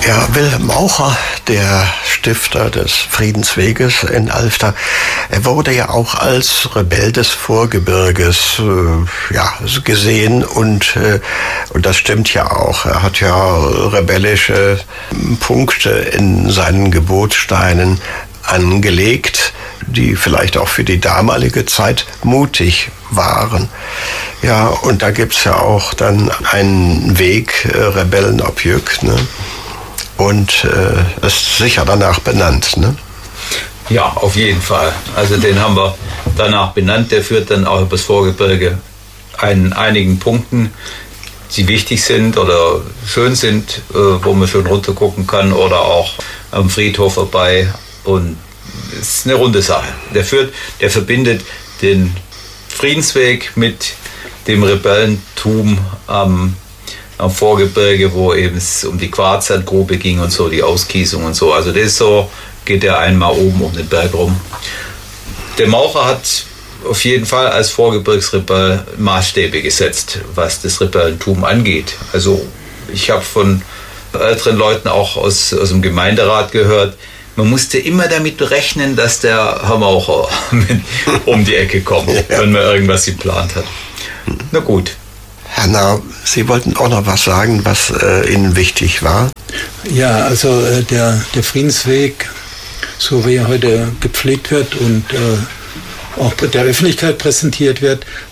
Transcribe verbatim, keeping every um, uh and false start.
Ja, Wilhelm Maucher, der Stifter des Friedensweges in Alfter, er wurde ja auch als Rebell des Vorgebirges äh, ja, gesehen und, äh, und das stimmt ja auch. Er hat ja rebellische Punkte in seinen Gebotssteinen angelegt, die vielleicht auch für die damalige Zeit mutig waren. Ja, und da gibt's ja auch dann einen Weg, äh, Rebellen ob Jück, ne? Und äh, ist sicher danach benannt, ne? Ja, auf jeden Fall. Also den haben wir danach benannt. Der führt dann auch übers Vorgebirge an einigen Punkten, die wichtig sind oder schön sind, äh, wo man schon runtergucken kann oder auch am Friedhof vorbei. Und es ist eine runde Sache. Der führt, der verbindet den Friedensweg mit dem Rebellentum am am Vorgebirge, wo eben es um die Quarzsandgrube ging und so, die Auskiesung und so. Also das ist so, geht der einmal oben um den Berg rum. Der Maucher hat auf jeden Fall als Vorgebirgsrebell Maßstäbe gesetzt, was das Rebellentum angeht. Also ich habe von älteren Leuten auch aus, aus dem Gemeinderat gehört, man musste immer damit rechnen, dass der Herr Maucher um die Ecke kommt, ja, wenn man irgendwas geplant hat. Na gut. Herr Nahr, Sie wollten auch noch was sagen, was äh, Ihnen wichtig war? Ja, also äh, der, der Friedensweg, so wie er heute gepflegt wird und äh, auch der Öffentlichkeit präsentiert wird,